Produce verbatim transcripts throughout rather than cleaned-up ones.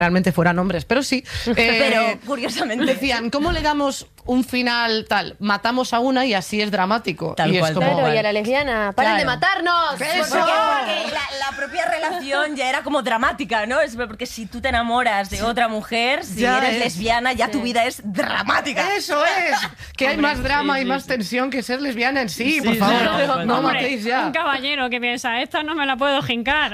realmente fueran hombres, pero sí. Eh, pero, curiosamente. Decían, ¿cómo le damos un final tal? Matamos a una y así es dramático. Tal y cual, es como, Claro, y a la lesbiana, ¡paren Claro. de matarnos! Eso. Porque, porque la, la propia relación ya era como dramática, ¿no? Es porque si tú te enamoras de otra mujer, si Ya eres es. lesbiana, ya Sí. tu vida es dramática. Eso es, que hay más drama sí, y sí, más sí. tensión que ser lesbiana en sí, Sí, por sí, favor, sí, no, sí. no Hombre, matéis ya. un caballero que piensa, esta no me la puedo jincar.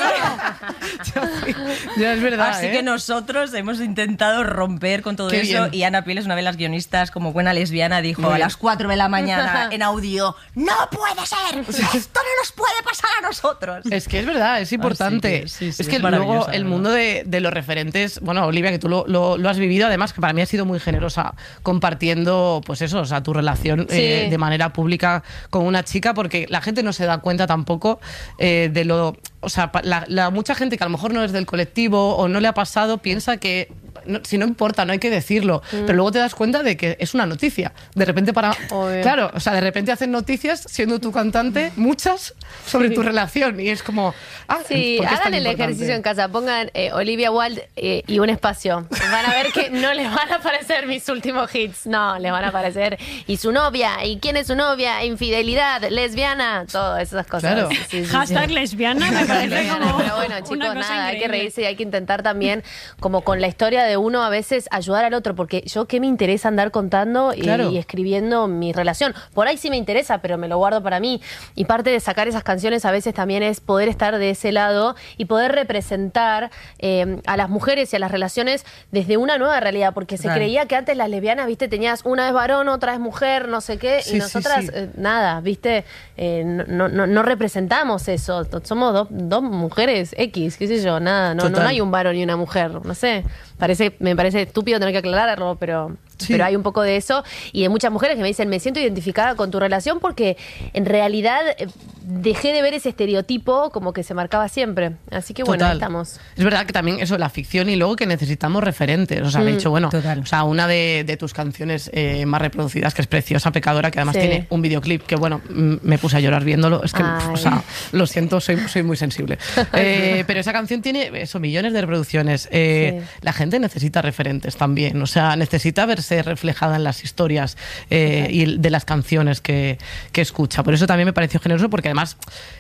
Ya es verdad, Así ¿eh? que nosotros hemos intentado romper con todo Qué eso bien. y Ana Piel es una de las guionistas, como buena lesbiana, dijo Muy a bien. las cuatro de la mañana en audio, ¡no puede ser! ¡Esto no nos puede pasar a nosotros! Es que es verdad, es importante. que sí, sí, es que es luego maravillosa, el la mundo de, de los referentes, bueno, Olivia, que tú lo, lo- lo has vivido, además, que para mí has sido muy generosa compartiendo, pues eso, o sea, tu relación Sí. eh, de manera pública con una chica, porque la gente no se da cuenta tampoco eh, de lo... O sea, pa- la, la- mucha gente que a lo mejor no es del colectivo o no le ha pasado piensa que no- si no importa, no hay que decirlo, pero luego te das cuenta de que es una noticia. De repente para... Obvio. Claro, o sea, de repente hacen noticias siendo tu cantante, muchas, sobre tu relación y es como... Ah, Sí, ¿por qué es hagan tan el importante? ejercicio en casa, pongan eh, Olivia Wilde eh, y un espacio. Van a ver que no les van a aparecer mis últimos hits, no, les van a aparecer. Y su novia, y quién es su novia, infidelidad, lesbiana, todas esas cosas. Claro. Sí, sí, sí. Hashtag lesbiana me parece Lesbiana, como pero bueno, una chicos, cosa nada, hay que increíble. reírse y hay que intentar también, como con la historia de uno, a veces ayudar al otro, porque yo qué me interesa andar contando y, Claro. y escribiendo mi relación. Por ahí sí me interesa, pero me lo guardo para mí. Y parte de sacar esas canciones a veces también es poder estar de ese lado y poder representar eh, a las mujeres y a las relaciones desde una nueva realidad, porque se Total. creía que antes las lesbianas, viste, tenías una es varón, otra es mujer, no sé qué, Sí, y sí, nosotras sí. eh, nada, viste, eh, no, no, no representamos eso, somos dos, dos mujeres X, qué sé yo, nada, no, no, Total. no hay un varón y una mujer, no sé, parece, me parece estúpido tener que aclararlo, pero... Sí. Pero hay un poco de eso y de muchas mujeres que me dicen, me siento identificada con tu relación porque en realidad eh, dejé de ver ese estereotipo como que se marcaba siempre. Así que bueno, ahí Total. estamos. Es verdad que también eso, la ficción y luego que necesitamos referentes. O sea, de hecho, bueno, Total. o sea, una de, de tus canciones eh, más reproducidas, que es Preciosa Pecadora, que además Sí. tiene un videoclip que, bueno, mm, me puse a llorar viéndolo. Es que, Ay. o sea, lo siento, soy, soy muy sensible. Eh, pero esa canción tiene eso, millones de reproducciones. Eh, Sí. La gente necesita referentes también. O sea, necesita verse reflejada en las historias eh, y de las canciones que, que escucha. Por eso también me pareció generoso, porque además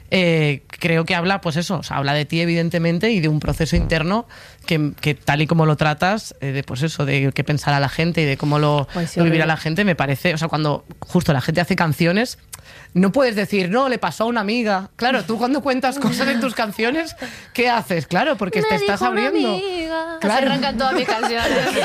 eh, creo que habla, pues eso, o sea, habla de ti evidentemente y de un proceso interno que, que tal y como lo tratas, eh, de pues eso, de qué pensará la gente y de cómo lo, Ay, sí, lo vivirá horrible. la gente, me parece, o sea, cuando justo la gente hace canciones, no puedes decir, no, le pasó a una amiga. Claro, tú cuando cuentas cosas en tus canciones, ¿qué haces? Claro, porque Me te estás dijo una abriendo. amiga. Así Claro. arrancan todas mis canciones.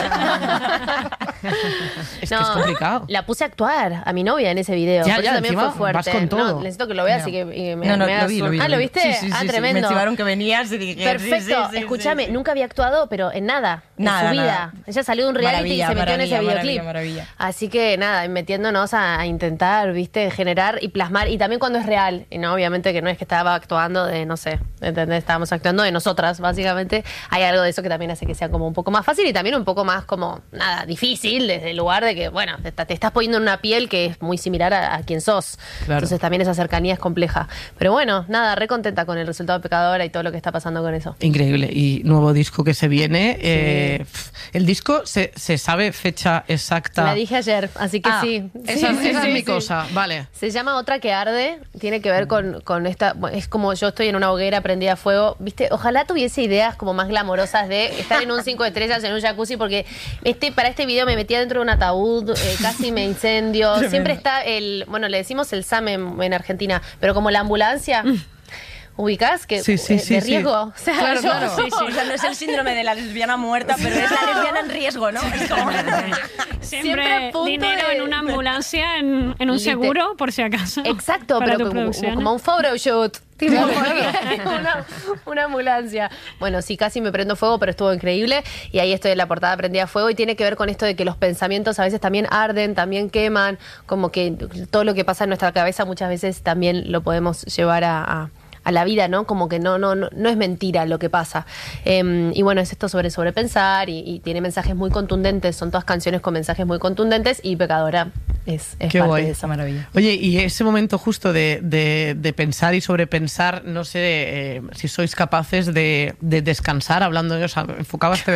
Es que es complicado. La puse a actuar a mi novia en ese video. Ya, Por ya, eso también encima fue fuerte. vas con todo. No, necesito que lo veas Ya. y que y me, No, no, me lo hagas vi, lo un- vi, Ah, lo ¿lo vi. viste? Sí, sí, ah, sí, sí. tremendo. Me chivaron que venías y dije... Perfecto. sí, sí, sí, Escúchame, sí, sí. nunca había actuado, pero en nada. Nada, en su vida. nada. Ella salió de un reality Maravilla, y se metió en ese maravilla, videoclip. maravilla, maravilla. Así que nada, metiéndonos a, a intentar, viste, generar y plasmar. Y también cuando es real. Y no, obviamente que no es que estaba actuando de, no sé, ¿entendés? Estábamos actuando de nosotras, básicamente. Hay algo de eso que también hace que sea como un poco más fácil y también un poco más como, nada, difícil, desde el lugar de que, bueno, te, te estás poniendo en una piel que es muy similar a, a quien sos. Claro. Entonces también esa cercanía es compleja. Pero bueno, nada, re contenta con el resultado de Pecadora y todo lo que está pasando con eso. Increíble. Y nuevo disco que se viene. Eh, pf, el disco, se, se sabe fecha exacta? La dije ayer, así que Ah, sí. Esa, Sí, sí, esa sí, es mi sí. cosa, vale. Se llama Otra que arde, tiene que ver con, con esta, bueno, es como yo estoy en una hoguera prendida a fuego, viste, ojalá tuviese ideas como más glamorosas de estar en un cinco estrellas en un jacuzzi, porque este para este video me metía dentro de un ataúd, eh, casi me incendio, Tremendo. siempre está el, bueno, le decimos el S A M en, en Argentina, pero como la ambulancia, ¿ubicás? Que, Sí, sí, eh, sí, de sí. riesgo, o sea, Claro, yo- claro. Sí, sí, o sea, no es el síndrome de la lesbiana muerta, pero es la lesbiana en riesgo, ¿no? Es como... Siempre a Siempre punto dinero de- en una ambulancia, en, en un Lite- seguro, por si acaso. Exacto, para pero tus como, producciones. como un photoshoot. Tipo, Claro, porque claro. una, una ambulancia. Bueno, sí, casi me prendo fuego, pero estuvo increíble. Y ahí estoy en la portada prendida a fuego. Y tiene que ver con esto de que los pensamientos a veces también arden, también queman. Como que todo lo que pasa en nuestra cabeza muchas veces también lo podemos llevar a... a a la vida, ¿no? Como que no, no, no, no es mentira lo que pasa. Eh, y bueno, es esto sobre sobrepensar y, y tiene mensajes muy contundentes, son todas canciones con mensajes muy contundentes y Pecadora es, es Qué parte guay. de Esa eso. maravilla. Oye, y ese momento justo de, de, de pensar y sobrepensar, no sé eh, si sois capaces de, de descansar, hablando de, o sea, enfocabas